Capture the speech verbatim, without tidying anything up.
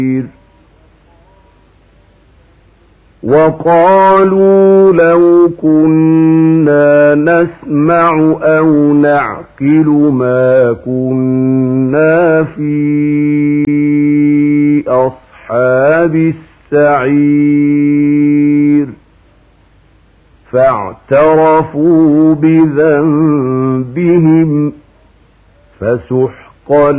وقالوا لو كنا نسمع أو نعقل ما كنا في أصحاب السعير فاعترفوا بذنبهم فسحقا